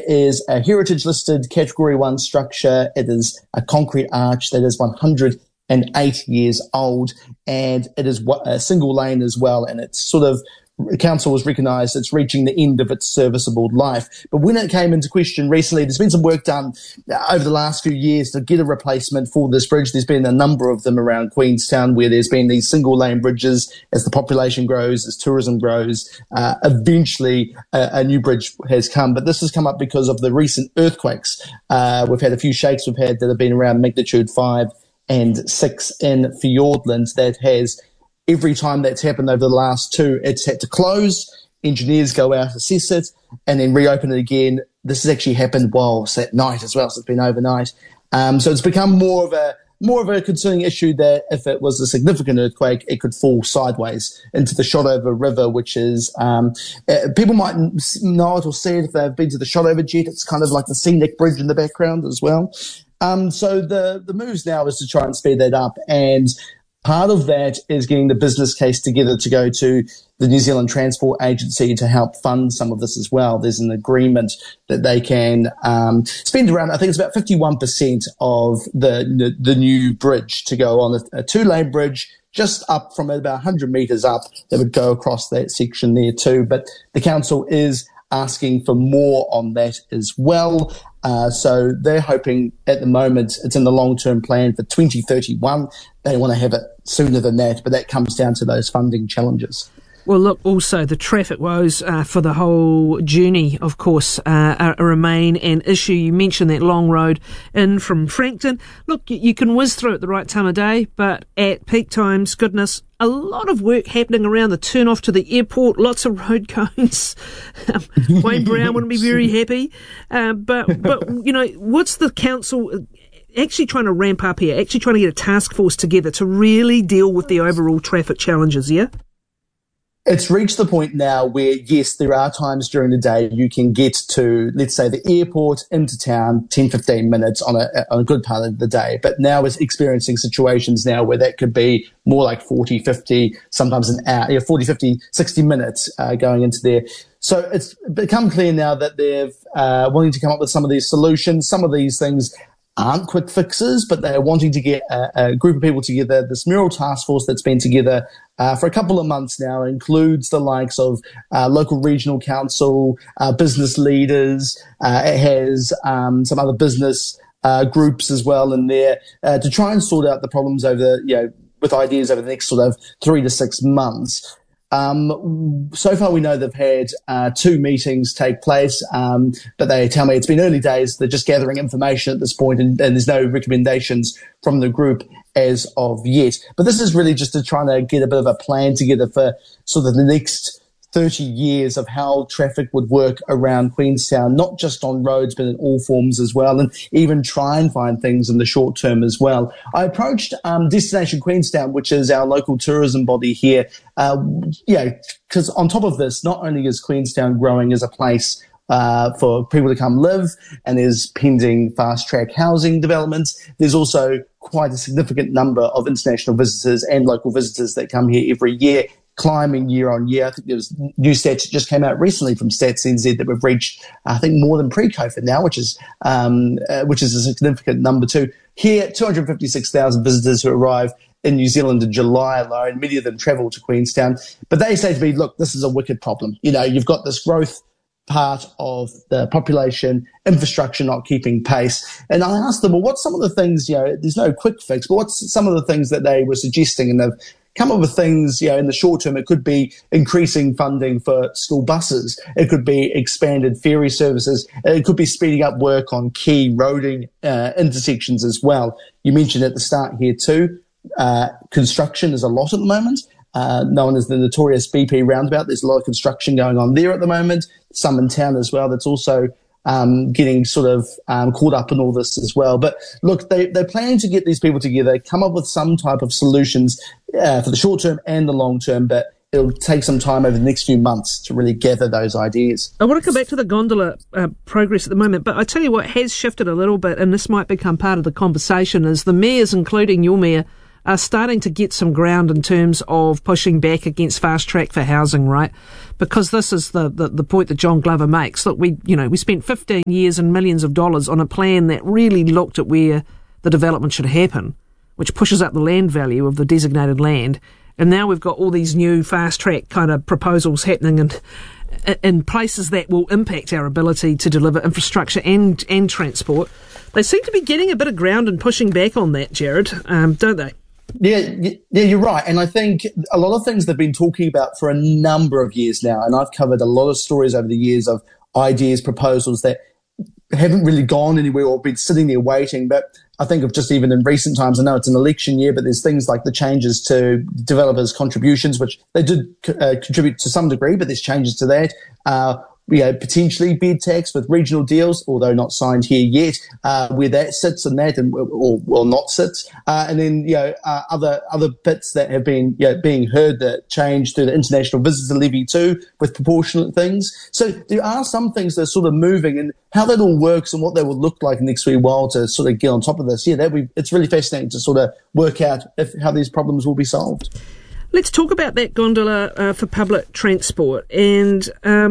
is a heritage-listed Category 1 structure. It is a concrete arch that is 108 years old, and it is a single lane as well, and it's sort of council has recognised it's reaching the end of its serviceable life. But when it came into question recently, there's been some work done over the last few years to get a replacement for this bridge. There's been a number of them around Queenstown where there's been these single lane bridges. As the population grows, as tourism grows, eventually a new bridge has come. But this has come up because of the recent earthquakes. We've had a few shakes we've had that have been around magnitude 5 and 6 in Fiordland. That has, every time that's happened over the last two, it's had to close, engineers go out, assess it, and then reopen it again. This has actually happened whilst at night as well, so it's been overnight. So it's become more of a concerning issue that if it was a significant earthquake, it could fall sideways into the Shotover River, which is, people might know it or see it if they've been to the Shotover Jet. It's kind of like the scenic bridge in the background as well. So the moves now is to try and speed that up, and part of that is getting the business case together to go to the New Zealand Transport Agency to help fund some of this as well. There's an agreement that they can spend around, I think it's about 51% of the new bridge to go on a two-lane bridge just up from about 100 metres up that would go across that section there too. But the council is asking for more on that as well. So they're hoping at the moment it's in the long-term plan for 2031. They want to have it sooner than that, but that comes down to those funding challenges. Well, look, also the traffic woes for the whole journey, of course, remain an issue. You mentioned that long road in from Frankton. Look, you can whiz through at the right time of day, but at peak times, goodness, a lot of work happening around the turn-off to the airport, lots of road cones. Wayne Brown wouldn't be very happy. But you know, what's the council actually trying to ramp up here, actually trying to get a task force together to really deal with the overall traffic challenges, yeah? It's reached the point now where, yes, there are times during the day you can get to, let's say, the airport into town 10, 15 minutes on a good part of the day. But now it's experiencing situations now where that could be more like 40, 50, sometimes an hour, 40, 50, 60 minutes going into there. So it's become clear now that they're wanting to come up with some of these solutions. Some of these things aren't quick fixes, but they're wanting to get a group of people together. This mural task force that's been together for a couple of months now includes the likes of local regional council, business leaders. It has some other business groups as well in there to try and sort out the problems over, with ideas over the next sort of 3 to 6 months. So far we know they've had 2 meetings take place, but they tell me it's been early days. They're just gathering information at this point, and there's no recommendations from the group as of yet. But this is really just to try to get a bit of a plan together for sort of the next 30 years of how traffic would work around Queenstown, not just on roads, but in all forms as well, and even try and find things in the short term as well. I approached Destination Queenstown, which is our local tourism body here, because on top of this, not only is Queenstown growing as a place for people to come live, and there's pending fast-track housing developments, there's also quite a significant number of international visitors and local visitors that come here every year, climbing year on year. I think there was new stats that just came out recently from Stats NZ that we've reached, I think, more than pre-COVID now, which is a significant number too. Here, 256,000 visitors who arrive in New Zealand in July alone. Many of them travel to Queenstown, but they say to me, "Look, this is a wicked problem. You've got this growth part of the population, infrastructure not keeping pace." And I asked them, well, what's some of the things, there's no quick fix, but what's some of the things that they were suggesting? And they've come up with things, in the short term. It could be increasing funding for school buses. It could be expanded ferry services. It could be speeding up work on key roading intersections as well. You mentioned at the start here too, construction is a lot at the moment. Known as the notorious BP roundabout. There's a lot of construction going on there at the moment. Some in town as well. That's also getting sort of caught up in all this as well. But look, they're planning to get these people together, come up with some type of solutions for the short term and the long term, but it'll take some time over the next few months to really gather those ideas. I want to come back to the gondola progress at the moment, but I tell you what has shifted a little bit, and this might become part of the conversation, is the mayors, including your mayor, are starting to get some ground in terms of pushing back against fast track for housing, right? Because this is the point that John Glover makes. Look, we spent 15 years and millions of dollars on a plan that really looked at where the development should happen, which pushes up the land value of the designated land. And now we've got all these new fast track kind of proposals happening and in places that will impact our ability to deliver infrastructure and transport. They seem to be getting a bit of ground and pushing back on that, Jared, don't they? Yeah, you're right. And I think a lot of things they've been talking about for a number of years now, and I've covered a lot of stories over the years of ideas, proposals that haven't really gone anywhere or been sitting there waiting. But I think of just even in recent times, I know it's an election year, but there's things like the changes to developers' contributions, which they did contribute to some degree, but there's changes to that. Potentially bid tax with regional deals, although not signed here yet, where that sits and that, or not sits. And then, other bits that have been, being heard that change through the international visitor levy too, with proportionate things. So there are some things that are sort of moving, and how that all works and what they will look like in the next wee while to sort of get on top of this. Yeah, it's really fascinating to sort of work out how these problems will be solved. Let's talk about that gondola for public transport and,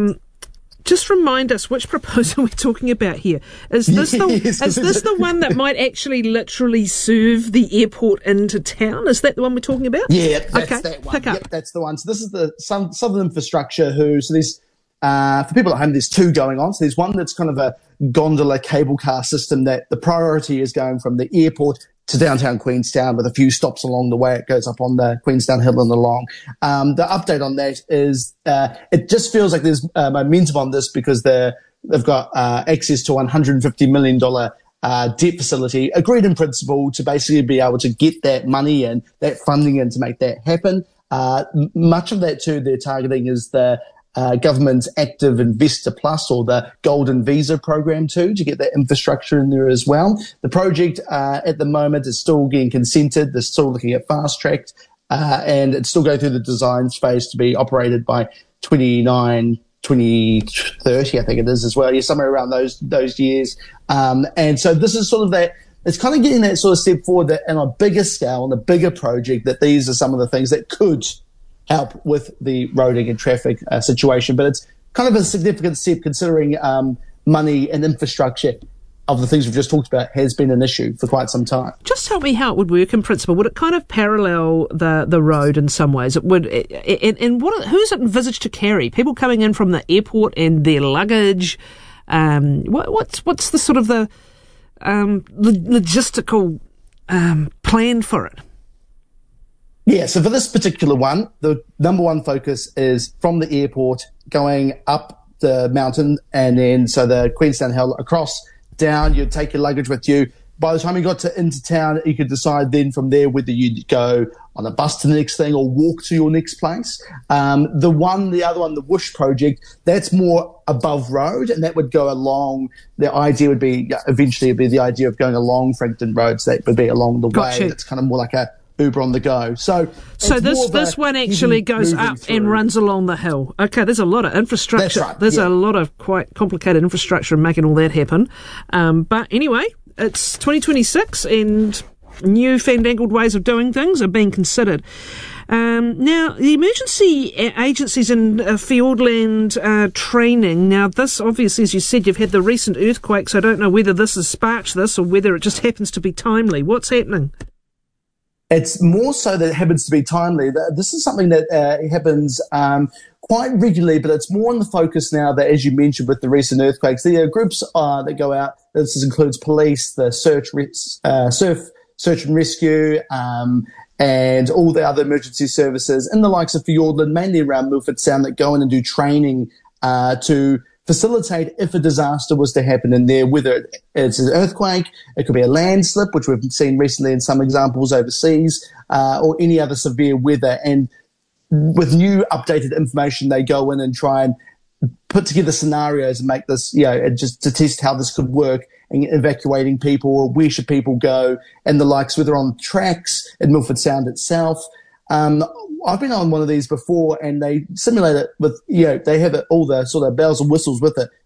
just remind us which proposal we're talking about here. Is this the one that might actually literally serve the airport into town? Is that the one we're talking about? Yeah, that's that one. Yep, that's the one. So this is the Southern Infrastructure so there's, for people at home, there's two going on. So there's one that's kind of a gondola cable car system that the priority is going from the airport to downtown Queenstown with a few stops along the way. It goes up on the Queenstown Hill and along. The update on that is it just feels like there's momentum on this because they've got access to $150 million debt facility, agreed in principle, to basically be able to get that money and that funding in to make that happen. Much of that too they're targeting is the government's Active Investor Plus, or the Golden Visa program too, to get that infrastructure in there as well. The project at the moment is still getting consented. They're still looking at fast tracked, and it's still going through the design phase to be operated by 2030, I think it is as well. Yeah, somewhere around those years. And so this is sort of that. It's kind of getting that sort of step forward that on a bigger scale, on a bigger project, that these are some of the things that could help with the roading and traffic situation. But it's kind of a significant step considering money and infrastructure of the things we've just talked about has been an issue for quite some time. Just tell me how it would work in principle. Would it kind of parallel the road in some ways? It would, and who's it envisaged to carry? People coming in from the airport and their luggage? What's the sort of the logistical plan for it? Yeah, so for this particular one, the number one focus is from the airport going up the mountain, and then so the Queenstown Hill across, down, you'd take your luggage with you. By the time you got into town, you could decide then from there whether you'd go on a bus to the next thing or walk to your next place. The other one, the Whoosh project, that's more above road, and that would go along. The idea would be eventually it'd be the idea of going along Frankton Road, so that would be along the way. It's kind of more like a Uber on the go. So this one actually goes up and runs along the hill. Okay, there's a lot of infrastructure. That's right. There's a lot of quite complicated infrastructure in making all that happen. But anyway, it's 2026 and new fandangled ways of doing things are being considered. Now, the emergency agencies in Fiordland training. Now, this obviously, as you said, you've had the recent earthquake, so I don't know whether this has sparked this or whether it just happens to be timely. What's happening? It's more so that it happens to be timely. This is something that happens quite regularly, but it's more on the focus now that, as you mentioned, with the recent earthquakes, there are groups that go out. This includes police, the search and rescue, and all the other emergency services in the likes of Fiordland, mainly around Milford Sound, that go in and do training to facilitate if a disaster was to happen in there, whether it's an earthquake, it could be a landslip, which we've seen recently in some examples overseas, or any other severe weather. And with new updated information, they go in and try and put together scenarios and make this, just to test how this could work and evacuating people, or where should people go, and the likes, whether on tracks in Milford Sound itself. I've been on one of these before, and they simulate it with, they have all the sort of bells and whistles with it,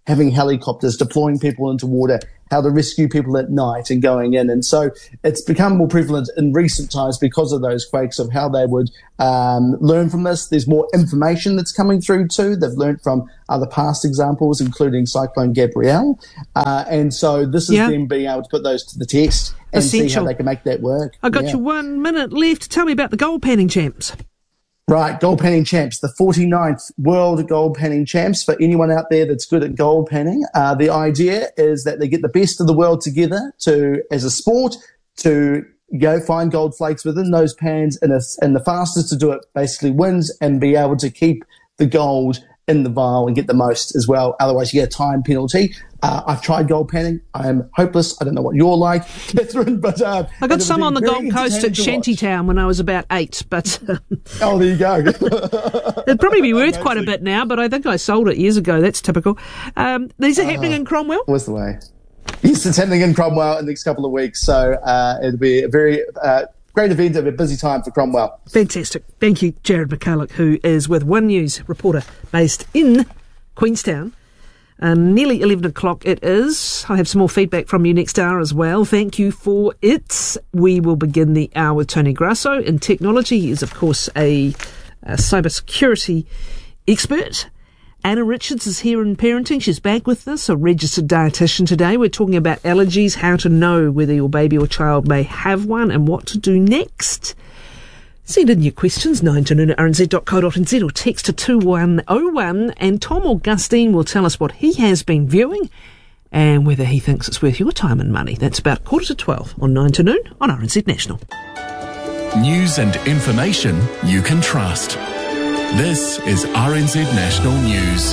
having helicopters, deploying people into water, how to rescue people at night and going in. And so it's become more prevalent in recent times because of those quakes, of how they would learn from this. There's more information that's coming through too. They've learned from other past examples, including Cyclone Gabrielle. And so this is them being able to put those to the test and see how they can make that work. I got you 1 minute left. Tell me about the gold panning champs. Right, gold panning champs, the 49th World Gold Panning Champs. For anyone out there that's good at gold panning, the idea is that they get the best of the world together as a sport to go find gold flakes within those pans, and the fastest to do it basically wins, and be able to keep the gold in the vial and get the most as well. Otherwise, you get a time penalty. I've tried gold panning. I am hopeless. I don't know what you're like, Catherine, but I got some on the Gold Coast at Shantytown when I was about 8, but oh, there you go. It'd probably be worth quite a bit now, but I think I sold it years ago. That's typical. These are happening in Cromwell? What's the way? Yes, it's happening in Cromwell in the next couple of weeks, so it'll be a very great event of a busy time for Cromwell. Fantastic. Thank you, Jared McCulloch, who is with One News reporter based in Queenstown. Nearly 11 o'clock it is. I have some more feedback from you next hour as well. Thank you for it. We will begin the hour with Tony Grasso in technology. He is, of course, a cybersecurity expert. Anna Richards is here in parenting. She's back with us, a registered dietitian today. We're talking about allergies, how to know whether your baby or child may have one and what to do next. Send in your questions, 9-to-noon@rnz.co.nz, or text to 2101, and Tom Augustine will tell us what he has been viewing and whether he thinks it's worth your time and money. That's about 11:45 on 9 to Noon on RNZ National. News and information you can trust. This is RNZ National News.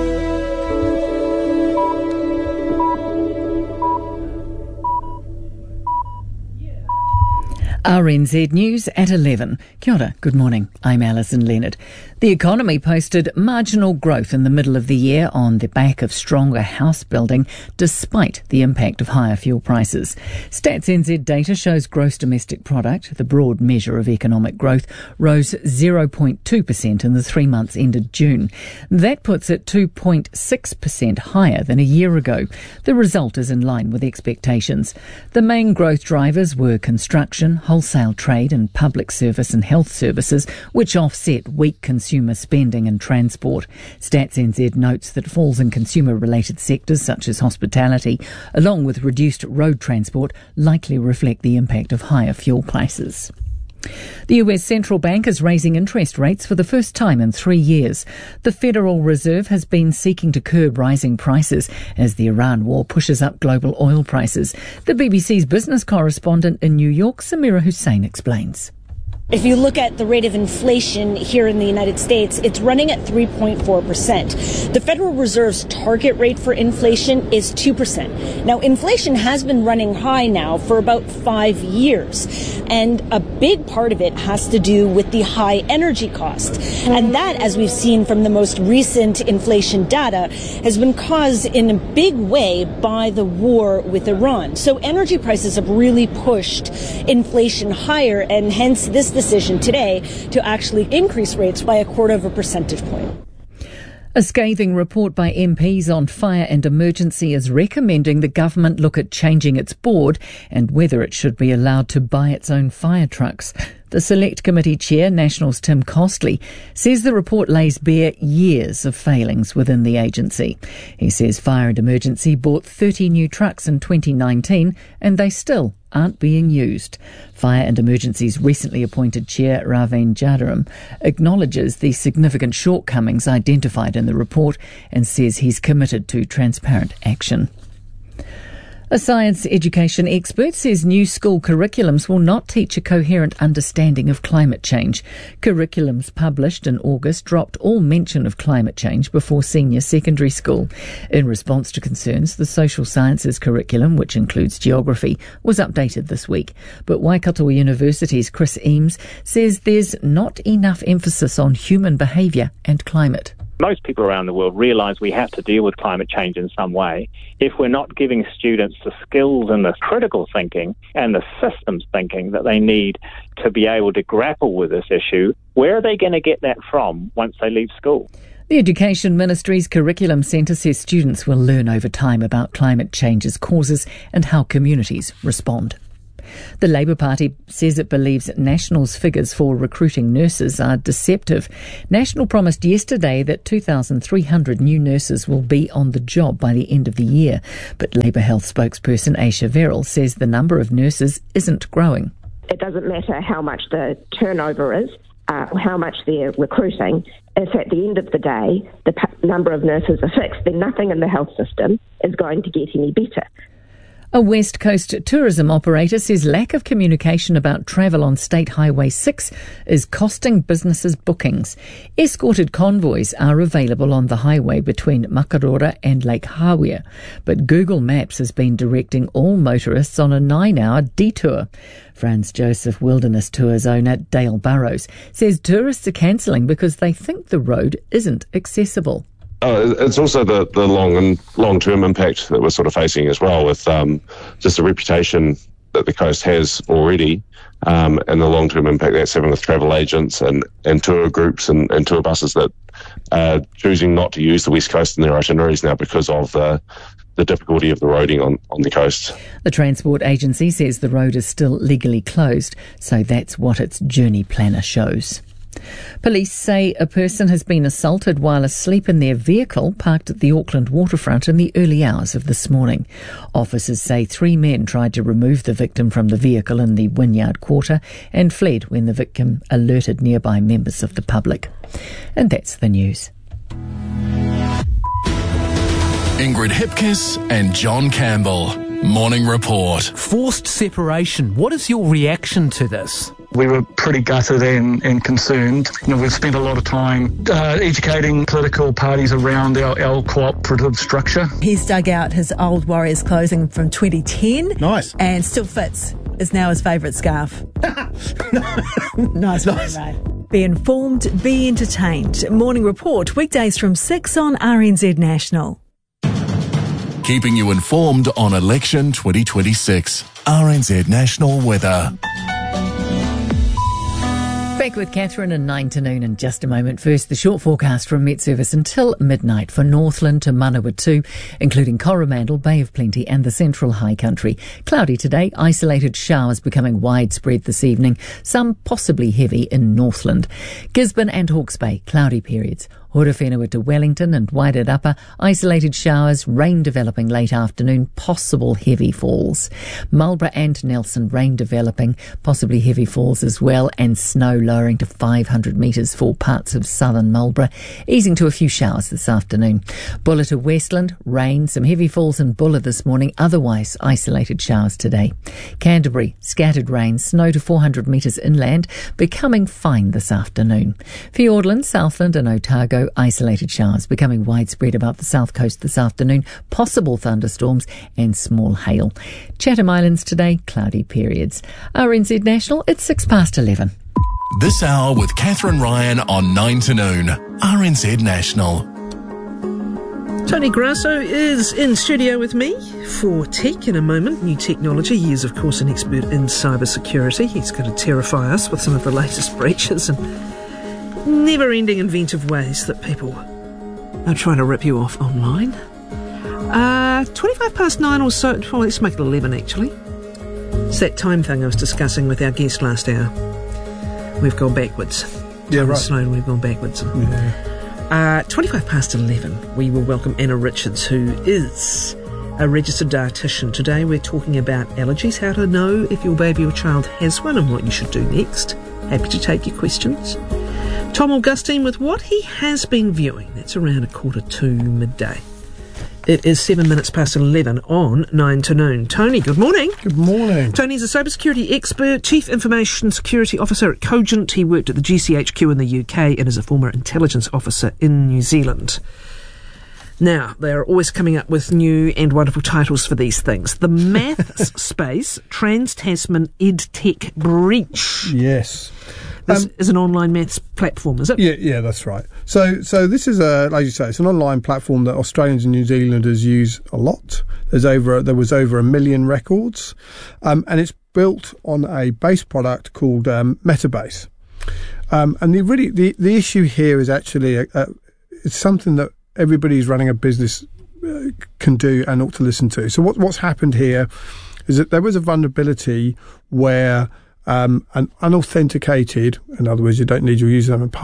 RNZ News at 11. Kia ora, good morning. I'm Alison Leonard. The economy posted marginal growth in the middle of the year on the back of stronger house building, despite the impact of higher fuel prices. Stats NZ data shows gross domestic product, the broad measure of economic growth, rose 0.2% in the 3 months ended June. That puts it 2.6% higher than a year ago. The result is in line with expectations. The main growth drivers were construction, wholesale trade and public service and health services, which offset weak consumer spending and transport. Stats NZ notes that falls in consumer-related sectors such as hospitality, along with reduced road transport, likely reflect the impact of higher fuel prices. The US Central Bank is raising interest rates for the first time in 3 years. The Federal Reserve has been seeking to curb rising prices as the Iran war pushes up global oil prices. The BBC's business correspondent in New York, Samira Hussein, explains. If you look at the rate of inflation here in the United States, it's running at 3.4%. The Federal Reserve's target rate for inflation is 2%. Now, inflation has been running high now for about 5 years, and a big part of it has to do with the high energy cost. And that, as we've seen from the most recent inflation data, has been caused in a big way by the war with Iran. So energy prices have really pushed inflation higher, and hence this decision today to actually increase rates by 0.25 percentage point. A scathing report by MPs on fire and emergency is recommending the government look at changing its board and whether it should be allowed to buy its own fire trucks. The Select Committee Chair, National's Tim Costley, says the report lays bare years of failings within the agency. He says Fire and Emergency bought 30 new trucks in 2019 and they still aren't being used. Fire and Emergency's recently appointed Chair, Raveen Jadaram, acknowledges the significant shortcomings identified in the report and says he's committed to transparent action. A science education expert says new school curriculums will not teach a coherent understanding of climate change. Curriculums published in August dropped all mention of climate change before senior secondary school. In response to concerns, the social sciences curriculum, which includes geography, was updated this week. But Waikato University's Chris Eames says there's not enough emphasis on human behaviour and climate. Most people around the world realise we have to deal with climate change in some way. If we're not giving students the skills and the critical thinking and the systems thinking that they need to be able to grapple with this issue, where are they going to get that from once they leave school? The Education Ministry's Curriculum Centre says students will learn over time about climate change's causes and how communities respond. The Labour Party says it believes National's figures for recruiting nurses are deceptive. National promised yesterday that 2,300 new nurses will be on the job by the end of the year, but Labour Health spokesperson Aisha Verrill says the number of nurses isn't growing. It doesn't matter how much the turnover is, or how much they're recruiting. If at the end of the day the number of nurses are fixed, then nothing in the health system is going to get any better. A West Coast tourism operator says lack of communication about travel on State Highway 6 is costing businesses bookings. Escorted convoys are available on the highway between Makarora and Lake Hawea, but Google Maps has been directing all motorists on a 9-hour detour. Franz Joseph Wilderness Tours owner Dale Burrows says tourists are cancelling because they think the road isn't accessible. It's also the long-term impact that we're sort of facing as well, with just the reputation that the coast has already, and the long-term impact that's having with travel agents and tour groups and tour buses that are choosing not to use the West Coast in their itineraries now because of the difficulty of the roading on the coast. The Transport Agency says the road is still legally closed, so that's what its journey planner shows. Police say a person has been assaulted while asleep in their vehicle parked at the Auckland waterfront in the early hours of this morning. Officers say 3 men tried to remove the victim from the vehicle in the Wynyard Quarter and fled when the victim alerted nearby members of the public. And that's the news. Ingrid Hipkiss and John Campbell. Morning Report. Forced separation. What is your reaction to this? We were pretty gutted and concerned. We've spent a lot of time educating political parties around our cooperative structure. He's dug out his old Warriors clothing from 2010. Nice. And still fits. Is now his favourite scarf. Nice. Right? Be informed, be entertained. Morning Report, weekdays from 6 on RNZ National. Keeping you informed on election 2026. RNZ National Weather. Back with Catherine and 9 to noon in just a moment. First, the short forecast from Met Service until midnight for Northland to Manawatu, including Coromandel, Bay of Plenty and the Central High Country. Cloudy today, isolated showers becoming widespread this evening, some possibly heavy in Northland. Gisborne and Hawke's Bay, cloudy periods. Horowhenua to Wellington and Wairarapa, isolated showers, rain developing late afternoon, possible heavy falls. Marlborough and Nelson, rain developing, possibly heavy falls as well, and snow lowering to 500 metres for parts of southern Marlborough, easing to a few showers this afternoon. Buller to Westland, rain, some heavy falls in Buller this morning, otherwise isolated showers today. Canterbury, scattered rain, snow to 400 metres inland, becoming fine this afternoon. Fiordland, Southland and Otago, isolated showers becoming widespread above the south coast this afternoon, possible thunderstorms and small hail. Chatham Islands today, cloudy periods. RNZ National, it's 11:06. This hour with Catherine Ryan on 9 to noon. RNZ National. Tony Grasso is in studio with me for tech in a moment. New technology. He is, of course, an expert in cybersecurity. He's going to terrify us with some of the latest breaches and never-ending inventive ways that people are trying to rip you off online. 9:25 or so. Well, let's make it 11, actually. It's that time thing I was discussing with our guest last hour. We've gone backwards. Yeah, right. Slowly, we've gone backwards. Yeah. 11:25, we will welcome Anna Richards, who is a registered dietitian. Today we're talking about allergies, how to know if your baby or child has one and what you should do next. Happy to take your questions. Tom Augustine with what he has been viewing. That's around 11:45 midday. It is 11:07 on 9 to noon. Tony, good morning. Good morning. Tony's a cybersecurity expert, Chief Information Security Officer at Cogent. He worked at the GCHQ in the UK and is a former intelligence officer in New Zealand. Now, they're always coming up with new and wonderful titles for these things. The Maths Space Trans-Tasman EdTech Breach. Yes. This is an online maths platform, is it? Yeah, that's right. So this is like you say, it's an online platform that Australians and New Zealanders use a lot. There was over 1 million records, and it's built on a base product called Metabase. And the issue here is actually it's something that everybody who's running a business can do and ought to listen to. So what's happened here is that there was a vulnerability where an unauthenticated, in other words, you don't need your username and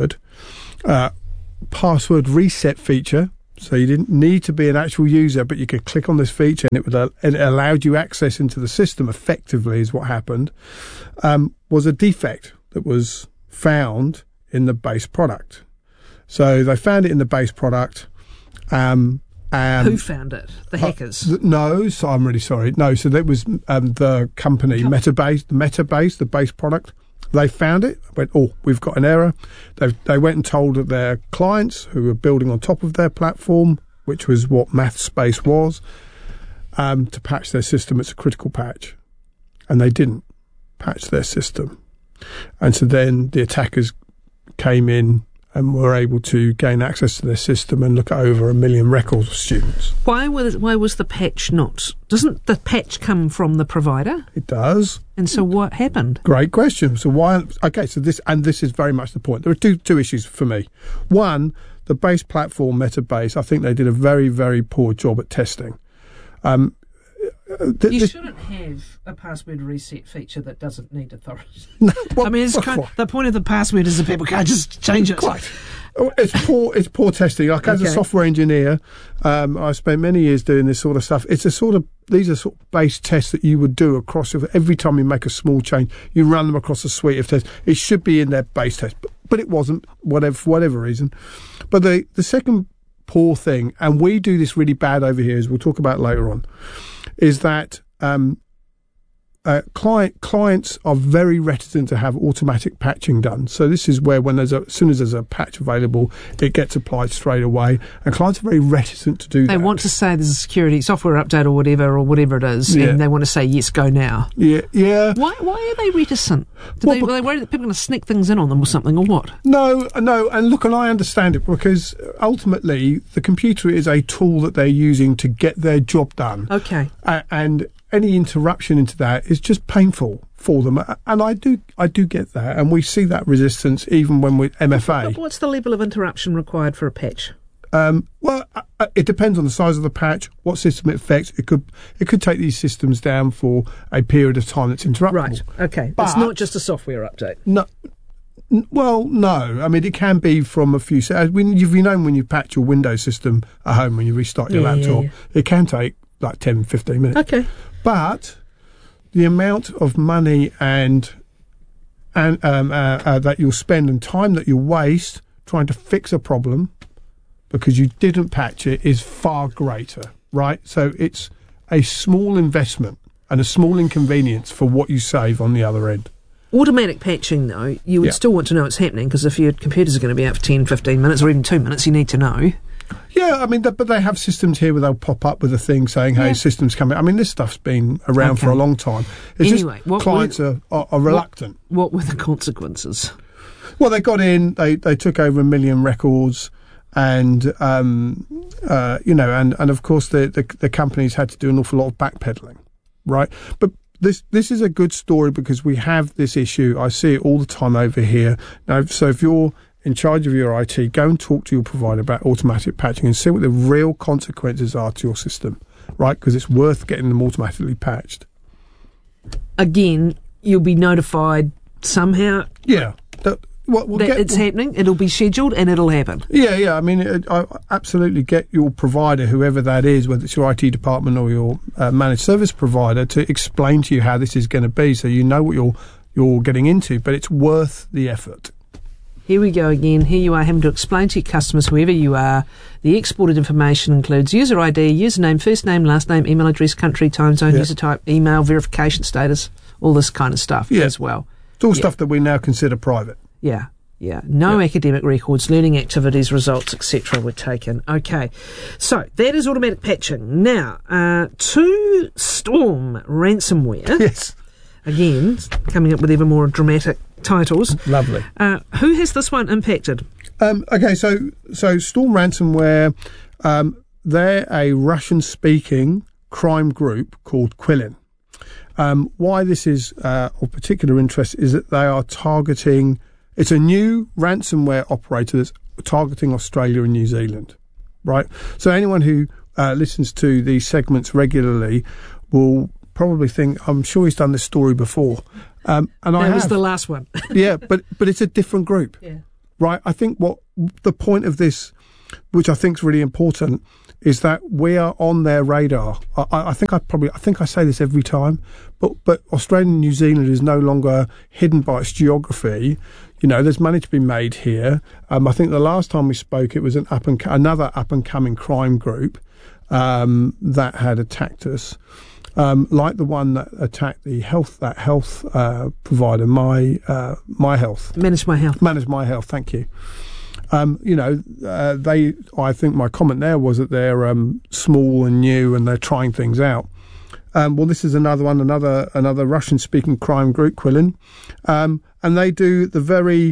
password reset feature. So you didn't need to be an actual user, but you could click on this feature and it allowed you access into the system effectively is what happened, was a defect that was found in the base product. So they found it in the base product. Who found it? The hackers? No, so I'm really sorry. No, so that was the company, Metabase, the base product. They found it, went, we've got an error. They went and told their clients who were building on top of their platform, which was what MathSpace was, to patch their system. It's a critical patch. And they didn't patch their system. And so then the attackers came in and were able to gain access to their system and look at over 1 million records of students. Why was the patch not? Doesn't the patch come from the provider? It does. And so what happened? Great question. So why? Okay, so this is very much the point. There are two issues for me. One, the base platform, Metabase, I think they did a very, very poor job at testing. You shouldn't have a password reset feature that doesn't need authority. No, the point of the password is that people can't just change it. Quite. It's poor testing. Like as a software engineer, I spent many years doing this sort of stuff. These are sort of base tests that you would do across every time you make a small change. You run them across a suite of tests. It should be in their base test, but it wasn't. For whatever reason. But the second poor thing, and we do this really bad over here, as we'll talk about later on, is that clients are very reticent to have automatic patching done. So this is where as soon as there's a patch available, it gets applied straight away. And clients are very reticent to do that. They want to say there's a security software update or whatever it is, and they want to say, yes, go now. Yeah. Why are they reticent? Are they worried that people are going to sneak things in on them or something, or what? No. And look, and I understand it, because ultimately the computer is a tool that they're using to get their job done. Okay. And any interruption into that is just painful for them, and I do get that, and we see that resistance even when we're MFA. But what's the level of interruption required for a patch? Well, it depends on the size of the patch, what system it affects. It could take these systems down for a period of time that's interruptible. Right. Okay. But it's not just a software update. No. Well, no. I mean, it can be from a few seconds. You've known when you patch your Windows system at home when you restart your laptop, it can take like 10, 15 minutes. Okay. But the amount of money and that you'll spend and time that you'll waste trying to fix a problem because you didn't patch it is far greater, right? So it's a small investment and a small inconvenience for what you save on the other end. Automatic patching, though, you would still want to know it's happening, because if your computers are going to be out for 10, 15 minutes or even 2 minutes, you need to know. Yeah, I mean, but they have systems here where they'll pop up with a thing saying, hey, system's coming. I mean, this stuff's been around for a long time. It's anyway, just clients are reluctant. What were the consequences? Well, they got in, they took over 1 million records, and, and of course the companies had to do an awful lot of backpedaling, right? But this is a good story because we have this issue. I see it all the time over here. Now, so if you're in charge of your IT, go and talk to your provider about automatic patching and see what the real consequences are to your system, right? Because it's worth getting them automatically patched. Again, you'll be notified somehow. Yeah. It's happening, it'll be scheduled, and it'll happen. Yeah. I mean, I absolutely get your provider, whoever that is, whether it's your IT department or your managed service provider, to explain to you how this is going to be so you know what you're getting into, but it's worth the effort. Here we go again. Here you are having to explain to your customers, whoever you are, the exported information includes user ID, username, first name, last name, email address, country, time zone, user type, email, verification status, all this kind of stuff as well. It's all stuff that we now consider private. Yeah. No academic records, learning activities, results, etc. were taken. Okay. So, that is automatic patching. Now, to Storm ransomware. Yes. Again, coming up with even more dramatic titles. Lovely. Who has this one impacted? Okay, so Storm ransomware, they're a Russian-speaking crime group called Quillin. Why this is of particular interest is that they are targeting... It's a new ransomware operator that's targeting Australia and New Zealand, right? So anyone who listens to these segments regularly will probably think, I'm sure he's done this story before. And that was the last one. Yeah, but it's a different group. Yeah. Right? I think what the point of this, which I think is really important, is that we are on their radar. I think I say this every time, but Australia and New Zealand is no longer hidden by its geography. You know, there's money to be made here. I think the last time we spoke, it was another up and coming crime group that had attacked us, like the one that attacked health provider, My Health. Manage My Health. Manage My Health. Thank you. I think my comment there was that they're small and new and they're trying things out. Well, this is another one, another Russian-speaking crime group, Quilin, and they do the very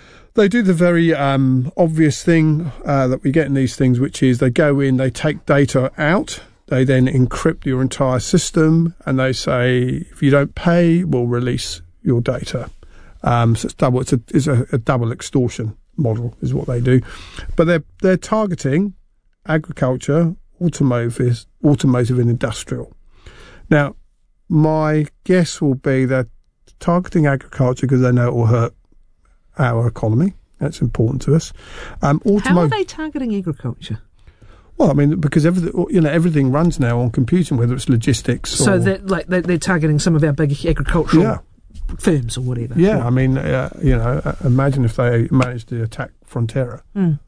obvious thing that we get in these things, which is they go in, they take data out, they then encrypt your entire system, and they say if you don't pay, we'll release your data. So it's double. It's a double extortion model is what they do, but they're targeting agriculture, automotive and industrial. Now, my guess will be that targeting agriculture because they know it will hurt our economy. That's important to us. How are they targeting agriculture? Well, I mean, because everything runs now on computing, whether it's logistics. So they're targeting some of our big agricultural firms or whatever. Yeah, I mean, imagine if they managed to attack Fronterra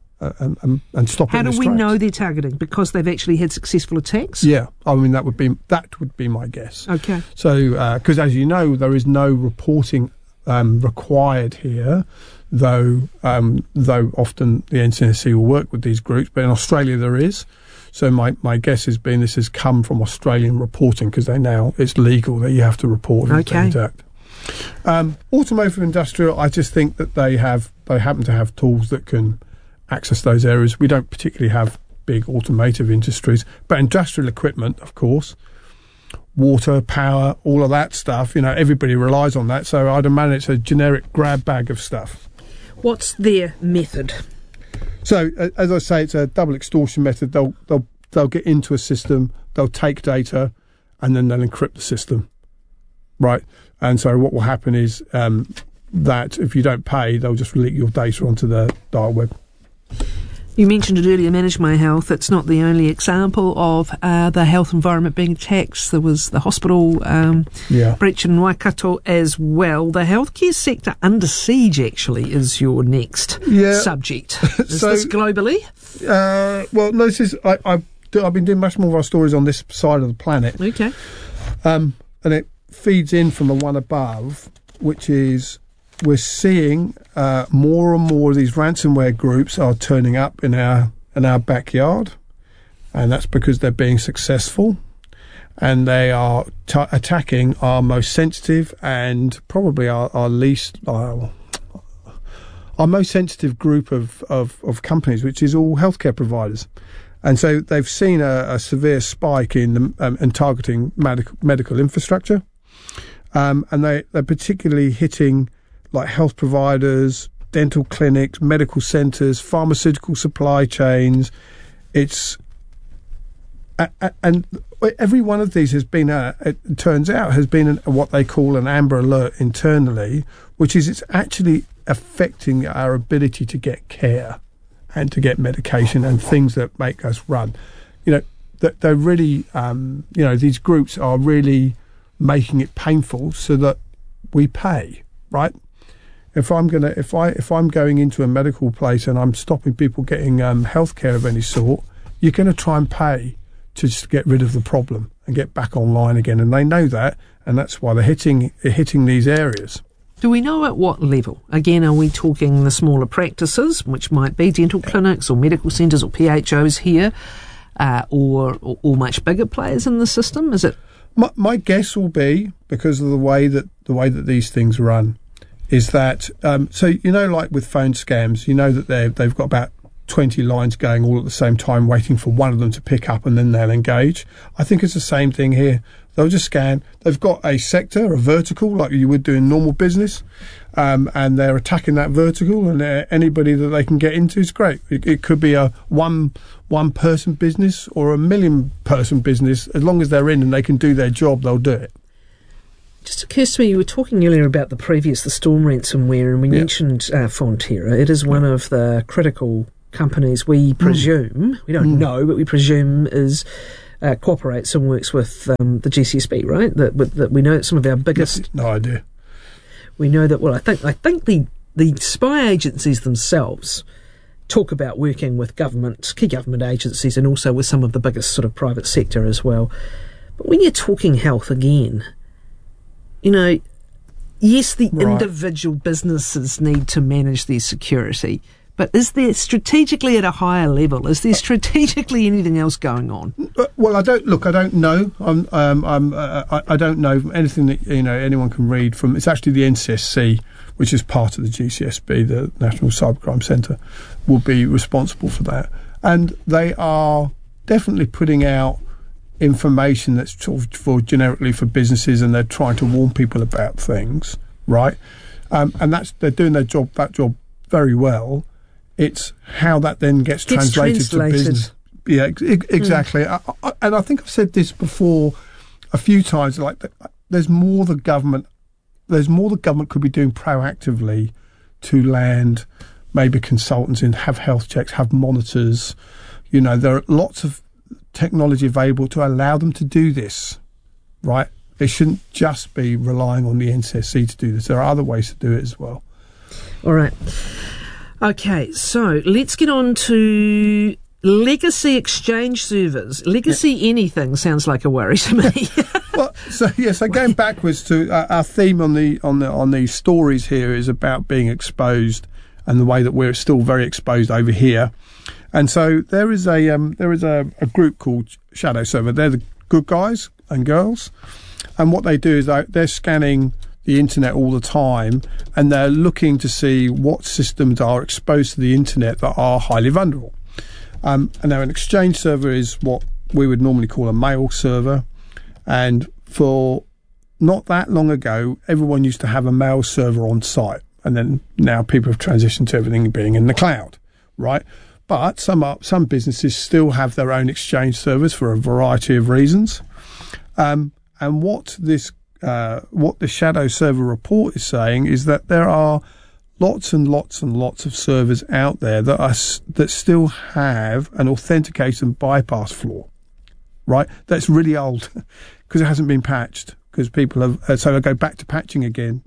and stop it. How do we know they're targeting? Because they've actually had successful attacks? Yeah, I mean that would be my guess. Okay. So, because as you know, there is no reporting required here, though often the NCSC will work with these groups, but in Australia there is. So my guess has been this has come from Australian reporting because it's legal that you have to report an attack. Automotive industrial, I just think that they happen to have tools that can access those areas. We don't particularly have big automotive industries, but industrial equipment, of course, water, power, all of that stuff, everybody relies on that. So I'd imagine it's a generic grab bag of stuff. What's their method? So, as I say, it's a double extortion method. They'll get into a system, they'll take data, and then they'll encrypt the system, right? And so what will happen is that if you don't pay, they'll just leak your data onto the dark web. You mentioned it earlier, Manage My Health. It's not the only example of the health environment being attacked. There was the hospital breach in Waikato as well. The healthcare sector under siege, actually, is your next subject. Is this globally? Well, no, this is... I've been doing much more of our stories on this side of the planet. Okay. And it feeds in from the one above, which is we're seeing more and more of these ransomware groups are turning up in our backyard, and that's because they're being successful, and they are attacking our most sensitive and probably our least our most sensitive group of companies, which is all healthcare providers. And so they've seen a severe spike in targeting medical infrastructure, and they're particularly hitting like health providers, dental clinics, medical centres, pharmaceutical supply chains. And every one of these has been, it turns out, has been what they call an Amber Alert internally, which is it's actually affecting our ability to get care and to get medication and things that make us run. They're really, these groups are really making it painful so that we pay, right? If I'm going into a medical place and I'm stopping people getting health care of any sort, you're going to try and pay to just get rid of the problem and get back online again. And they know that, and that's why they're hitting these areas. Do we know at what level? Again, are we talking the smaller practices, which might be dental clinics or medical centres or PHOs here, or much bigger players in the system? Is it? My guess will be, because of the way that these things run, is that like with phone scams, that they've got about 20 lines going all at the same time, waiting for one of them to pick up, and then they'll engage. I think it's the same thing here. They'll just scan. They've got a sector, a vertical, like you would do in normal business, and they're attacking that vertical, and anybody that they can get into is great. It could be a one-person business or a million-person business. As long as they're in and they can do their job, they'll do it. Just occurs to me, you were talking earlier about the Storm ransomware, and we mentioned Fonterra. It is one of the critical companies we presume, we don't know, but we presume is cooperates and works with the GCSB, right? That we know that some of our biggest... No idea. We know that, well, I think the spy agencies themselves talk about working with key government agencies, and also with some of the biggest sort of private sector as well. But when you're talking health again, you know, yes, the individual businesses need to manage their security, but is there strategically at a higher level? Is there strategically anything else going on? Well, I don't know. I don't know anything that anyone can read from. It's actually the NCSC, which is part of the GCSB, the National Cybercrime Centre, will be responsible for that, and they are definitely putting out information that's sort of generically for businesses, and they're trying to warn people about things, right? And they're doing that job very well. It's how that then gets translated to business. Yeah, exactly. And I think I've said this before a few times. Like, there's more the government could be doing proactively to land maybe consultants in, have health checks, have monitors. There are lots of technology available to allow them to do this, right? They shouldn't just be relying on the NCSC to do this. There are other ways to do it as well. All right. Okay, so let's get on to legacy exchange servers. Legacy anything sounds like a worry to me. Well, so going backwards to our theme on the stories here is about being exposed, and the way that we're still very exposed over here. And so there is a group called Shadow Server. They're the good guys and girls, and what they do is they're scanning the internet all the time, and they're looking to see what systems are exposed to the internet that are highly vulnerable. And now an exchange server is what we would normally call a mail server, and for not that long ago, everyone used to have a mail server on site, and then now people have transitioned to everything being in the cloud, right? But some businesses still have their own exchange servers for a variety of reasons. And what the Shadow Server report is saying is that there are lots and lots and lots of servers out there that still have an authentication bypass flaw, right? That's really old because it hasn't been patched, because people have so they go back to patching again.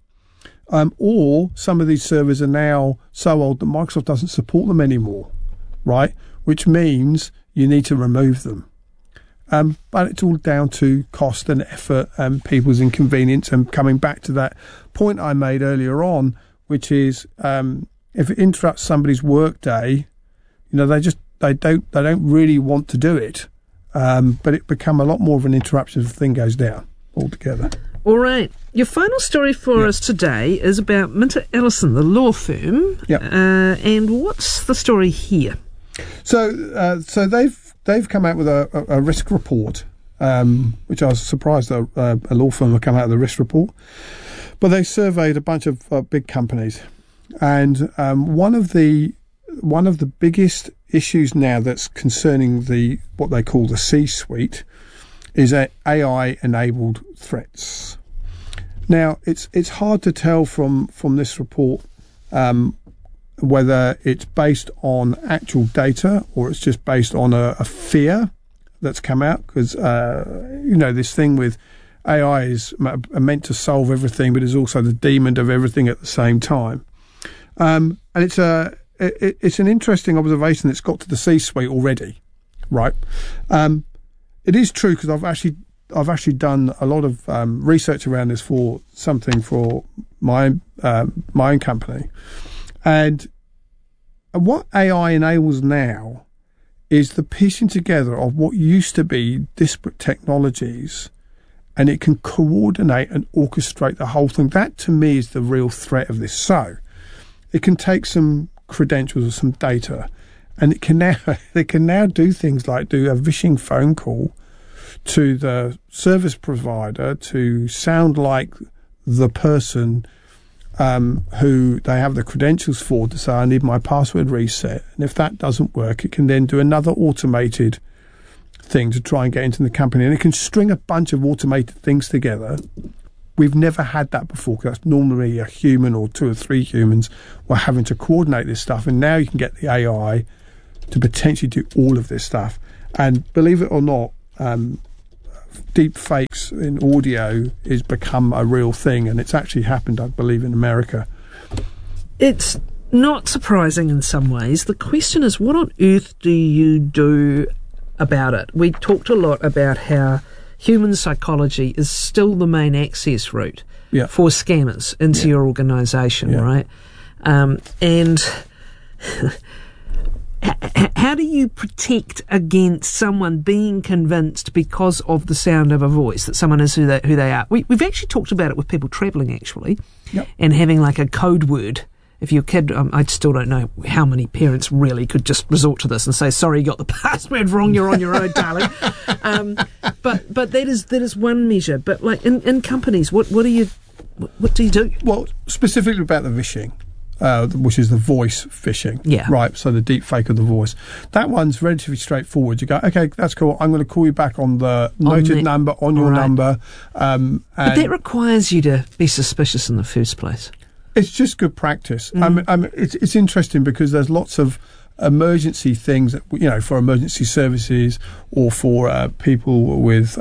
Or some of these servers are now so old that Microsoft doesn't support them anymore, right? Which means you need to remove them. But it's all down to cost and effort and people's inconvenience. And coming back to that point I made earlier on, which is if it interrupts somebody's work day, they don't really want to do it. But it become a lot more of an interruption if the thing goes down altogether. All right. Your final story for us today is about Minter Ellison, the law firm. Yep. And what's the story here? So they've come out with a risk report, which I was surprised that a law firm would come out with a risk report. But they surveyed a bunch of big companies, and one of the biggest issues now that's concerning what they call the C-suite is AI-enabled threats. Now, it's hard to tell from this report whether it's based on actual data or it's just based on a fear that's come out, because this thing with AI is meant to solve everything, but is also the demon of everything at the same time. And it's an interesting observation that's got to the C-suite already, right? It is true, because I've actually done a lot of research around this for my own company. And what AI enables now is the piecing together of what used to be disparate technologies, and it can coordinate and orchestrate the whole thing. That, to me, is the real threat of this. So it can take some credentials or some data, And they can now do things like do a vishing phone call to the service provider to sound like the person who they have the credentials for, to say, I need my password reset. And if that doesn't work, it can then do another automated thing to try and get into the company. And it can string a bunch of automated things together. We've never had that before, because that's normally a human or 2 or 3 humans were having to coordinate this stuff. And now you can get the AI to potentially do all of this stuff. And believe it or not, deep fakes in audio has become a real thing, and it's actually happened, I believe, in America. It's not surprising in some ways. The question is, what on earth do you do about it? We talked a lot about how human psychology is still the main access route for scammers into your organisation, right? And how do you protect against someone being convinced because of the sound of a voice that someone is who they are? We've actually talked about it with people travelling, actually, and having like a code word. If your kid, I still don't know how many parents really could just resort to this and say, sorry, you got the password wrong, you're on your own, darling. But that is one measure. But like in companies, what do you do? Well, specifically about the vishing, which is the voice phishing. Yeah. Right, so the deep fake of the voice. That one's relatively straightforward. You go, okay, that's cool. I'm going to call you back on the noted number, on your number. But that requires you to be suspicious in the first place. It's just good practice. It's interesting because there's lots of emergency things that, for emergency services or for people with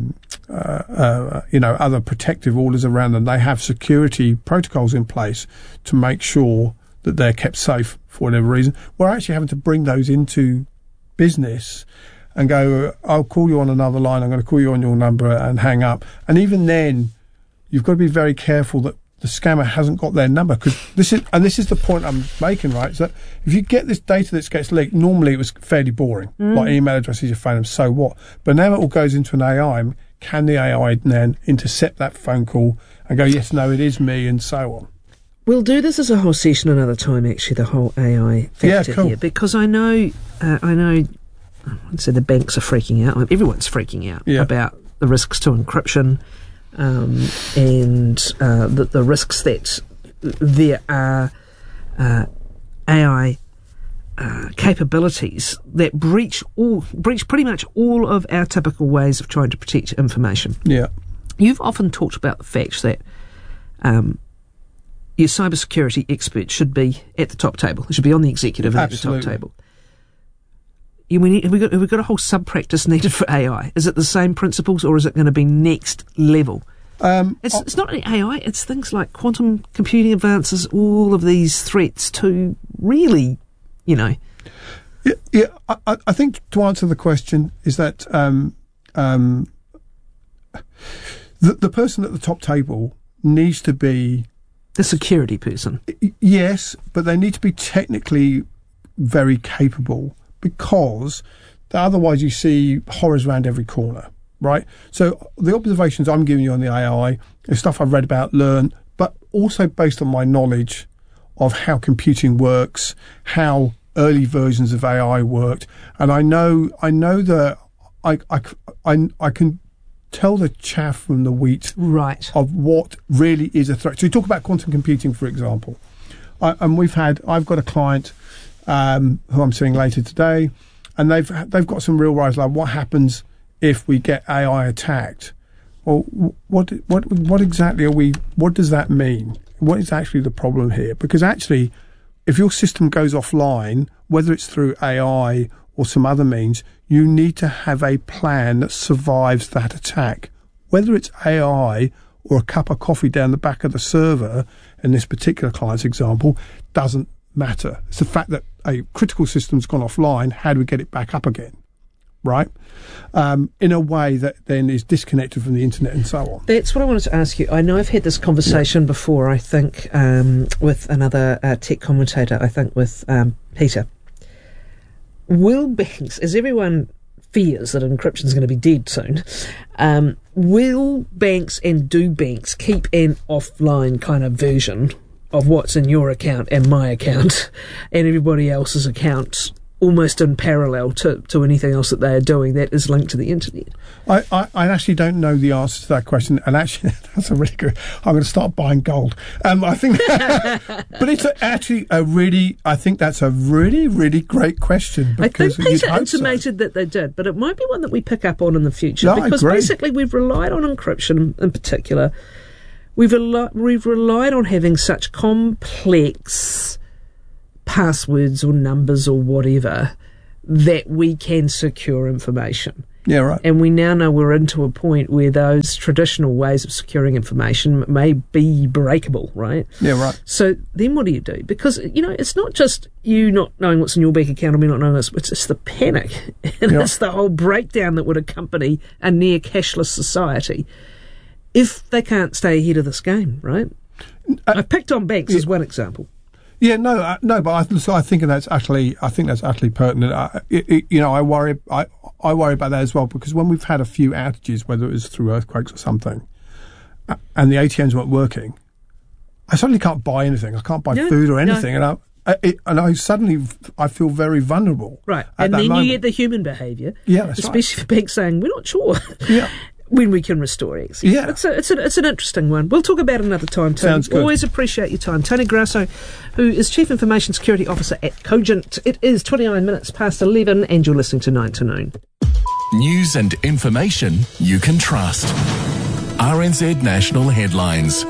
other protective orders around them. They have security protocols in place to make sure that they're kept safe for whatever reason. We're actually having to bring those into business and go, I'll call you on another line, I'm going to call you on your number and hang up. And even then, you've got to be very careful that the scammer hasn't got their number, because this is the point I'm making, right? Is that if you get this data that gets leaked, normally it was fairly boring, like email addresses, your phone, and so what? But now it all goes into an AI. Can the AI then intercept that phone call and go, yes, no, it is me, and so on? We'll do this as a whole session another time, actually, the whole AI factor here, because I know, I'd say the banks are freaking out. Everyone's freaking out about the risks to encryption. And the risks that there are AI capabilities that breach pretty much all of our typical ways of trying to protect information. Yeah, you've often talked about the fact that your cybersecurity expert should be at the top table. It should be on the executive and at the top table. Have we got a whole sub-practice needed for AI? Is it the same principles, or is it going to be next level? It's not only AI, it's things like quantum computing advances, all of these threats to really, Yeah, I think to answer the question is that the person at the top table needs to be the security person. Yes, but they need to be technically very capable, because otherwise you see horrors around every corner, right? So the observations I'm giving you on the AI is stuff I've read about, learned, but also based on my knowledge of how computing works, how early versions of AI worked, and I know that I can tell the chaff from the wheat, right, of what really is a threat. So you talk about quantum computing, for example, I've got a client who I'm seeing later today, and they've got some real worries, like what happens if we get AI attacked? Well, what exactly what does that mean? What is actually the problem here? Because actually, if your system goes offline, whether it's through AI or some other means, you need to have a plan that survives that attack. Whether it's AI or a cup of coffee down the back of the server, in this particular client's example, doesn't matter. It's the fact that a critical system's gone offline. How do we get it back up again? Right? In a way that then is disconnected from the internet and so on. That's what I wanted to ask you. I know I've had this conversation before, I think, with another tech commentator, I think with Peter. Will banks, as everyone fears that encryption is going to be dead soon, will banks and do banks keep an offline kind of version of what's in your account and my account and everybody else's accounts almost in parallel to anything else that they are doing that is linked to the internet? I actually don't know the answer to that question, and actually that's a really good. I'm going to start buying gold. I think, but it's I think that's a really, really great question. Because I think Peter intimated that they did, but it might be one that we pick up on in the future, because basically we've relied on encryption in particular. We've relied on having such complex passwords or numbers or whatever that we can secure information. Yeah, right. And we now know we're into a point where those traditional ways of securing information may be breakable, right? Yeah, right. So then what do you do? Because, it's not just you not knowing what's in your bank account or me not knowing this, it's the panic and it's the whole breakdown that would accompany a near cashless society if they can't stay ahead of this game, right? I've picked on banks as one example. Yeah, no, but I think that's actually pertinent. I worry about that as well, because when we've had a few outages, whether it was through earthquakes or something, and the ATMs weren't working, I suddenly can't buy anything. I can't buy food or anything, and I feel very vulnerable. Right, and then you get the human behaviour. Yeah, that's especially for banks saying we're not sure. Yeah. When we can restore access. Yeah. It's an interesting one. We'll talk about it another time, Tony. Sounds good. Always appreciate your time. Tony Grasso, who is Chief Information Security Officer at Cogent. It is 29 minutes past 11 and you're listening to 9 to Noon. News and information you can trust. RNZ National Headlines.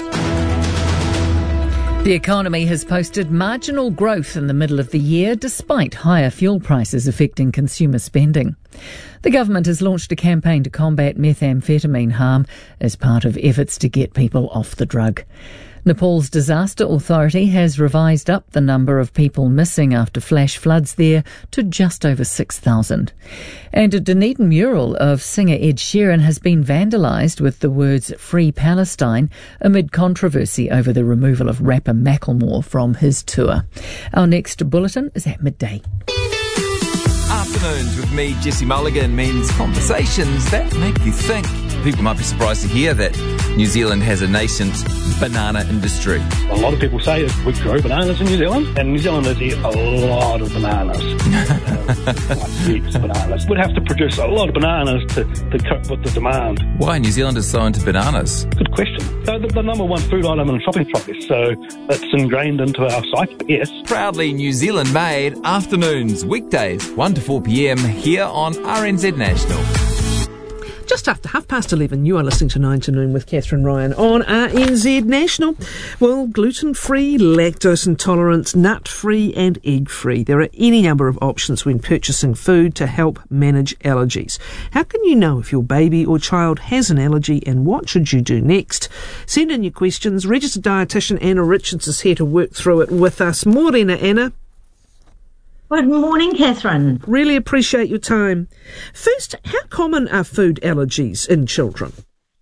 The economy has posted marginal growth in the middle of the year despite higher fuel prices affecting consumer spending. The government has launched a campaign to combat methamphetamine harm as part of efforts to get people off the drug. Nepal's Disaster Authority has revised up the number of people missing after flash floods there to just over 6,000. And a Dunedin mural of singer Ed Sheeran has been vandalised with the words "Free Palestine" amid controversy over the removal of rapper Macklemore from his tour. Our next bulletin is at midday. Afternoons with me, Jesse Mulligan, means conversations that make you think. People might be surprised to hear that New Zealand has a nascent banana industry. A lot of people say that we grow bananas in New Zealand, and New Zealanders eat a lot of bananas. Like heaps of bananas. We'd have to produce a lot of bananas to cope with the demand. Why are New Zealanders so into bananas? Good question. So the number one food item in shopping trolleys, so that's ingrained into our psyche, yes. Proudly New Zealand made, afternoons, weekdays, 1 to 4 p.m. here on RNZ National. Just after 11:30, you are listening to 9 to Noon with Catherine Ryan on RNZ National. Well, gluten-free, lactose intolerant, nut-free and egg-free. There are any number of options when purchasing food to help manage allergies. How can you know if your baby or child has an allergy, and what should you do next? Send in your questions. Registered dietitian Anna Richards is here to work through it with us. Morena, Anna. Good morning, Catherine. Really appreciate your time. First, how common are food allergies in children?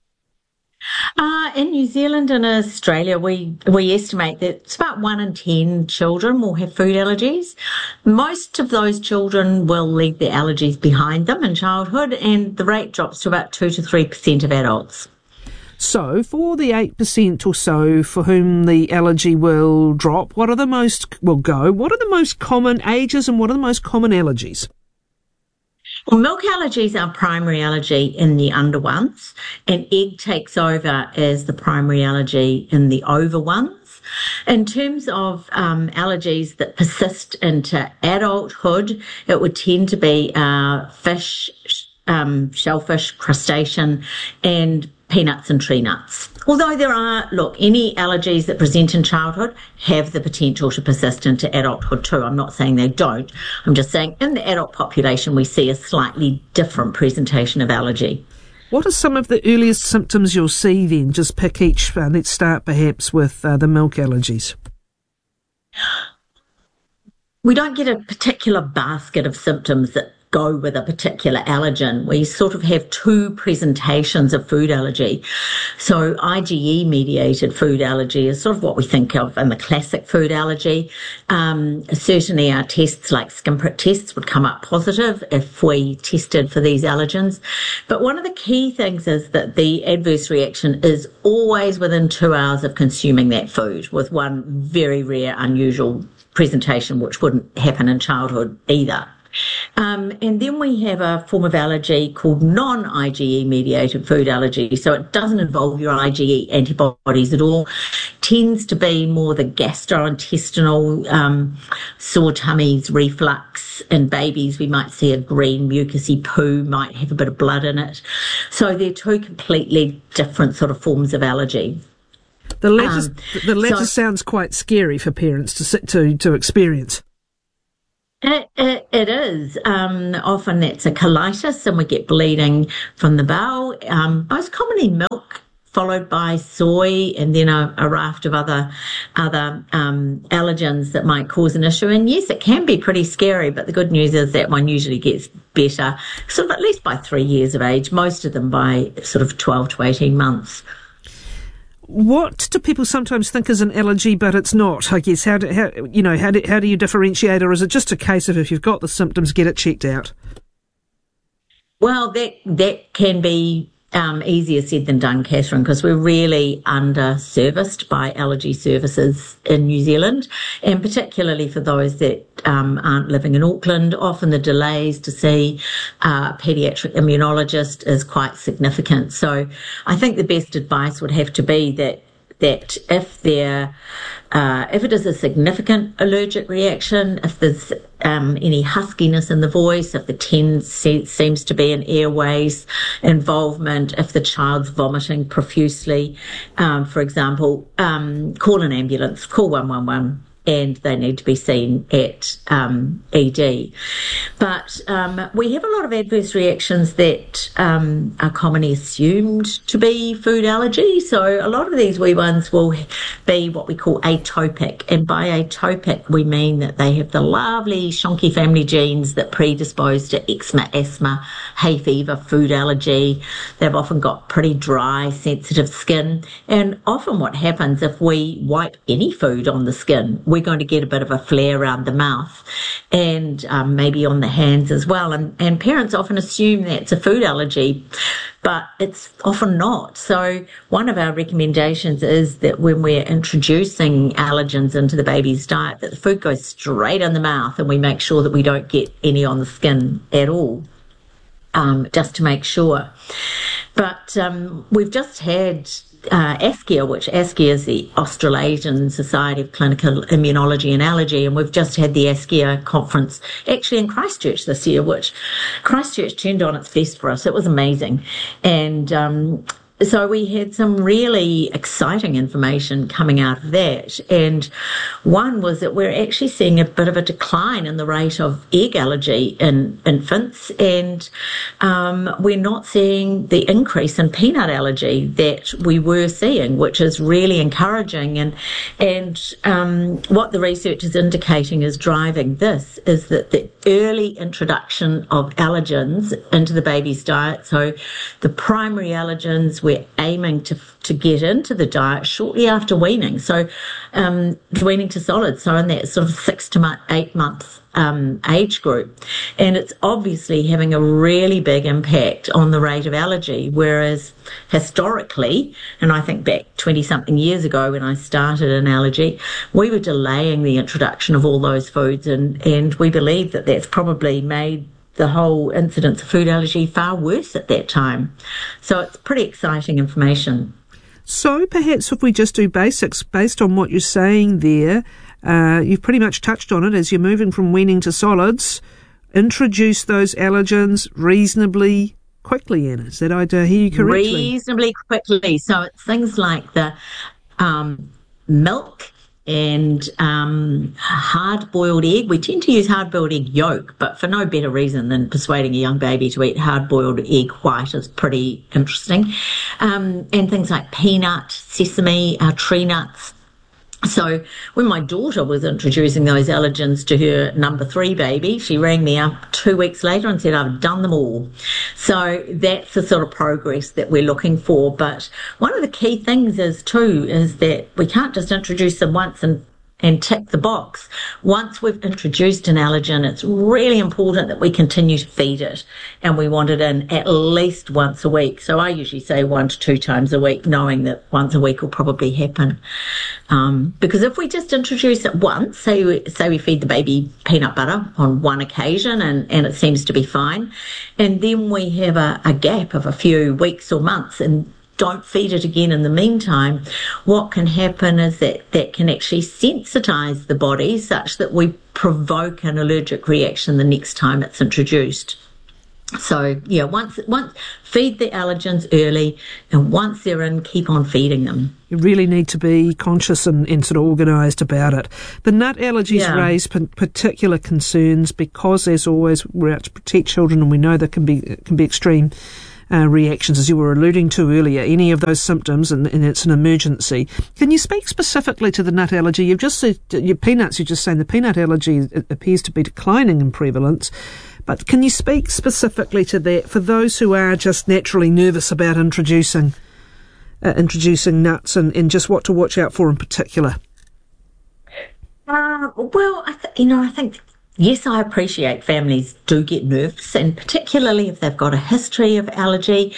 In New Zealand and Australia, we estimate that it's about 1 in 10 children will have food allergies. Most of those children will leave their allergies behind them in childhood, and the rate drops to about 2 to 3% of adults. So, for the 8% or so for whom the allergy will drop, what are the most common ages and what are the most common allergies? Well, milk allergies are primary allergy in the under ones, and egg takes over as the primary allergy in the over ones. In terms of allergies that persist into adulthood, it would tend to be fish, shellfish, crustacean, and peanuts and tree nuts. Although any allergies that present in childhood have the potential to persist into adulthood too. I'm not saying they don't. I'm just saying in the adult population we see a slightly different presentation of allergy. What are some of the earliest symptoms you'll see then? Just pick each. Let's start perhaps with the milk allergies. We don't get a particular basket of symptoms that go with a particular allergen. We sort of have two presentations of food allergy. So IgE-mediated food allergy is sort of what we think of in the classic food allergy. Certainly our tests like skin prick tests would come up positive if we tested for these allergens. But one of the key things is that the adverse reaction is always within 2 hours of consuming that food, with one very rare, unusual presentation which wouldn't happen in childhood either. And then we have a form of allergy called non-IgE mediated food allergy. So it doesn't involve your IgE antibodies at all. Tends to be more the gastrointestinal, sore tummies, reflux. In babies, we might see a green mucousy poo, might have a bit of blood in it. So they're two completely different sort of forms of allergy. The latter sounds quite scary for parents to experience. It is. Often that's a colitis, and we get bleeding from the bowel. Most commonly milk, followed by soy, and then a raft of other allergens that might cause an issue. And yes, it can be pretty scary, but the good news is that one usually gets better, sort of at least by 3 years of age, most of them by sort of 12 to 18 months. What do people sometimes think is an allergy, but it's not? I guess how do you differentiate, or is it just a case of if you've got the symptoms, get it checked out? Well, that can be easier said than done, Catherine, because we're really under-serviced by allergy services in New Zealand, and particularly for those that aren't living in Auckland. Often the delays to see a paediatric immunologist is quite significant. So I think the best advice would have to be that if it is a significant allergic reaction, if there's any huskiness in the voice, if the seems to be an airways involvement, if the child's vomiting profusely, for example, call an ambulance, call 111. And they need to be seen at ED. But we have a lot of adverse reactions that are commonly assumed to be food allergy. So a lot of these wee ones will be what we call atopic. And by atopic, we mean that they have the lovely shonky family genes that predispose to eczema, asthma, hay fever, food allergy. They've often got pretty dry, sensitive skin. And often what happens if we wipe any food on the skin, we're going to get a bit of a flare around the mouth and maybe on the hands as well. And parents often assume that it's a food allergy, but it's often not. So one of our recommendations is that when we're introducing allergens into the baby's diet, that the food goes straight in the mouth and we make sure that we don't get any on the skin at all, just to make sure. But we've just had ASCIA, which ASCIA is the Australasian Society of Clinical Immunology and Allergy, and we've just had the ASCIA conference actually in Christchurch this year, which Christchurch turned on its best for us. It was amazing. And so we had some really exciting information coming out of that. And one was that we're actually seeing a bit of a decline in the rate of egg allergy in infants. And we're not seeing the increase in peanut allergy that we were seeing, which is really encouraging. And what the research is indicating is driving this is that the early introduction of allergens into the baby's diet, so the primary allergens we're aiming to get into the diet shortly after weaning, so weaning to solids, so in that sort of 6 to 8 month age group. And it's obviously having a really big impact on the rate of allergy, whereas historically, and I think back 20-something years ago when I started in allergy, we were delaying the introduction of all those foods, and we believe that that's probably made the whole incidence of food allergy far worse at that time. So it's pretty exciting information. So perhaps if we just do basics based on what you're saying there, you've pretty much touched on it as you're moving from weaning to solids, introduce those allergens reasonably quickly, Anna. Is that I hear you correctly? Reasonably quickly. So it's things like the milk and hard-boiled egg. We tend to use hard-boiled egg yolk, but for no better reason than persuading a young baby to eat hard-boiled egg white is pretty interesting. And things like peanut, sesame, tree nuts. So when my daughter was introducing those allergens to her number 3 baby, she rang me up 2 weeks later and said, I've done them all. So that's the sort of progress that we're looking for. But one of the key things is that we can't just introduce them once and and tick the box. Once we've introduced an allergen, it's really important that we continue to feed it, and we want it in at least once a week. So I usually say 1 to 2 times a week, knowing that once a week will probably happen. Because if we just introduce it once, say we feed the baby peanut butter on one occasion and it seems to be fine, and then we have a gap of a few weeks or months and don't feed it again in the meantime, what can happen is that can actually sensitize the body such that we provoke an allergic reaction the next time it's introduced. So, yeah, once feed the allergens early, and once they're in, keep on feeding them. You really need to be conscious and sort of organised about it. The nut allergies raise particular concerns because, as always, we're out to protect children, and we know there can be extreme reactions, as you were alluding to earlier, any of those symptoms, and it's an emergency. Can you speak specifically to the nut allergy? You've just said your peanuts, you're just saying the peanut allergy appears to be declining in prevalence, but can you speak specifically to that for those who are just naturally nervous about introducing nuts and just what to watch out for in particular? Well, I think yes, I appreciate families do get nervous, and particularly if they've got a history of allergy.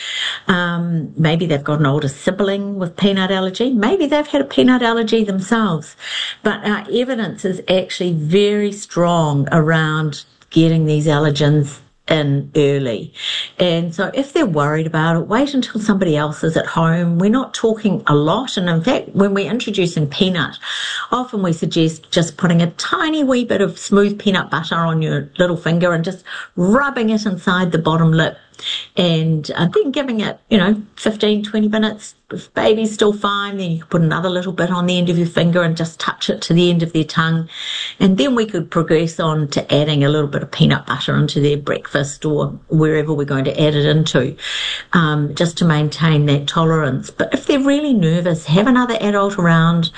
Maybe they've got an older sibling with peanut allergy. Maybe they've had a peanut allergy themselves. But our evidence is actually very strong around getting these allergens in early. And so if they're worried about it, wait until somebody else is at home. We're not talking a lot. And in fact, when we're introducing peanut, often we suggest just putting a tiny wee bit of smooth peanut butter on your little finger and just rubbing it inside the bottom lip. And then giving it, 15, 20 minutes. If baby's still fine, then you can put another little bit on the end of your finger and just touch it to the end of their tongue. And then we could progress on to adding a little bit of peanut butter into their breakfast or wherever we're going to add it into, just to maintain that tolerance. But if they're really nervous, have another adult around.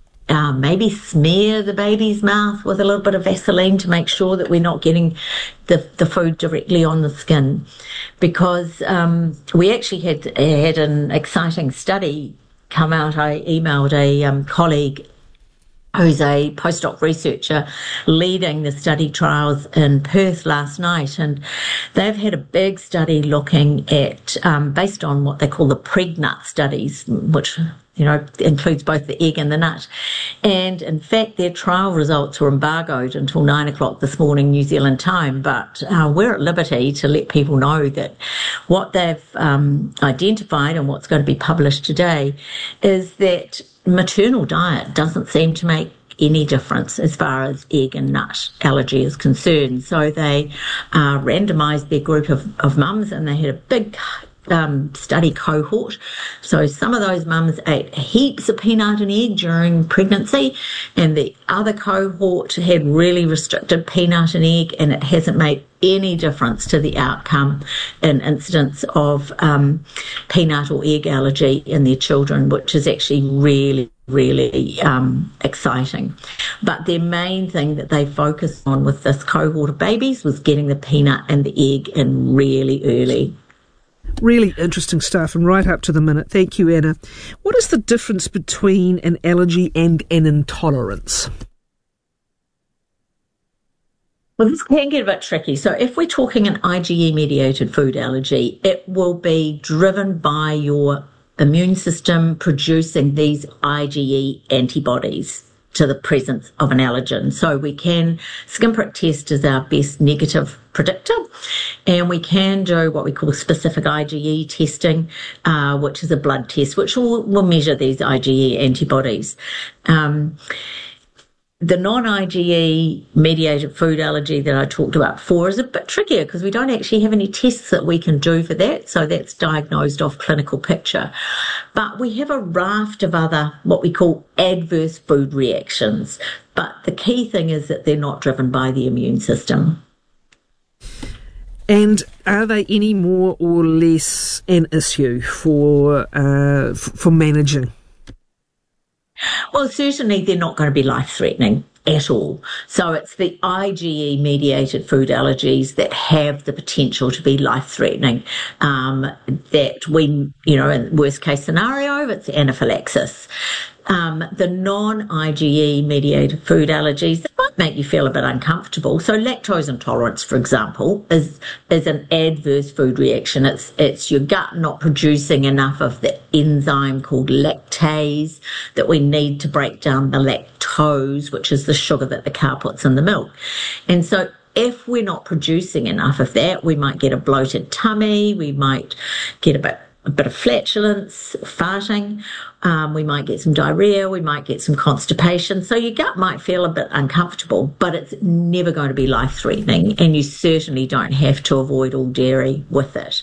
Maybe smear the baby's mouth with a little bit of Vaseline to make sure that we're not getting the food directly on the skin. Because we actually had an exciting study come out. I emailed a colleague who's a postdoc researcher leading the study trials in Perth last night, and they've had a big study looking at, based on what they call the PregNut studies, which includes both the egg and the nut. And in fact, their trial results were embargoed until 9 o'clock this morning, New Zealand time. But we're at liberty to let people know that what they've identified and what's going to be published today is that maternal diet doesn't seem to make any difference as far as egg and nut allergy is concerned. So they randomised their group of mums, and they had a big study cohort. So some of those mums ate heaps of peanut and egg during pregnancy, and the other cohort had really restricted peanut and egg, and it hasn't made any difference to the outcome in incidence of peanut or egg allergy in their children, which is actually really exciting. But their main thing that they focused on with this cohort of babies was getting the peanut and the egg in really early. Really interesting stuff, and right up to the minute. Thank you, Anna. What is the difference between an allergy and an intolerance? Well, this can get a bit tricky. So if we're talking an IgE-mediated food allergy, it will be driven by your immune system producing these IgE antibodies to the presence of an allergen. So we can, skin prick test is our best negative predictor, and we can do what we call specific IgE testing, which is a blood test, which will measure these IgE antibodies. The non-IgE mediated food allergy that I talked about before is a bit trickier because we don't actually have any tests that we can do for that, so that's diagnosed off clinical picture. But we have a raft of other, what we call adverse food reactions, but the key thing is that they're not driven by the immune system. And are they any more or less an issue for managing? Well, certainly they're not going to be life-threatening. at all. So it's the IgE-mediated food allergies that have the potential to be life-threatening, that we, in worst case scenario, it's anaphylaxis. The non-IgE-mediated food allergies that might make you feel a bit uncomfortable. So lactose intolerance, for example, is an adverse food reaction. It's your gut not producing enough of the enzyme called lactase that we need to break down the lactose, which is the sugar that the cow puts in the milk. And so if we're not producing enough of that, we might get a bloated tummy, we might get a bit of flatulence, farting, we might get some diarrhea, we might get some constipation. So your gut might feel a bit uncomfortable, but it's never going to be life-threatening, and you certainly don't have to avoid all dairy with it.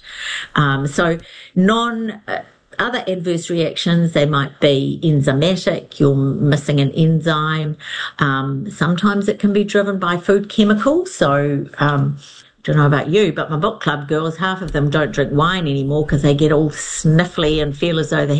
Other adverse reactions, they might be enzymatic, you're missing an enzyme. Sometimes it can be driven by food chemicals. So don't know about you, but my book club girls, half of them don't drink wine anymore because they get all sniffly and feel as though they